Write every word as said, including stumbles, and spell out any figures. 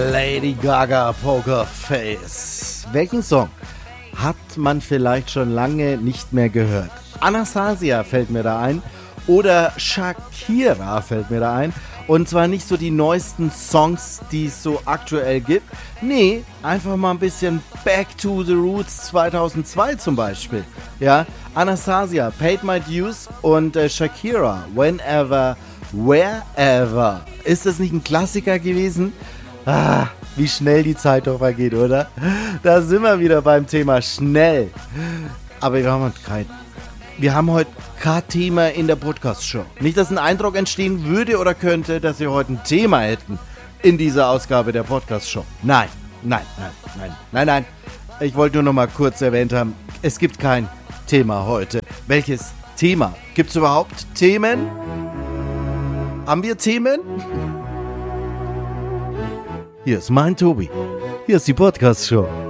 Lady Gaga, Poker Face. Welchen Song hat man vielleicht schon lange nicht mehr gehört? Anastasia fällt mir da ein oder Shakira fällt mir da ein. Und zwar nicht so die neuesten Songs, die es so aktuell gibt. Nee, einfach mal ein bisschen Back to the Roots zweitausendzwei zum Beispiel. Ja, Anastasia, Paid My Dues und äh, Shakira, Whenever, Wherever. Ist das nicht ein Klassiker gewesen? Ah, wie schnell die Zeit doch vergeht, oder? Da sind wir wieder beim Thema schnell. Aber wir haben kein Wir haben heute kein Thema in der Podcast-Show. Nicht, dass ein Eindruck entstehen würde oder könnte, dass wir heute ein Thema hätten in dieser Ausgabe der Podcast-Show. Nein, nein, nein, nein, nein, nein. Ich wollte nur noch mal kurz erwähnt haben, es gibt kein Thema heute. Welches Thema? Gibt es überhaupt Themen? Haben wir Themen? Hier ist mein Tobi. Hier ist die Podcast-Show.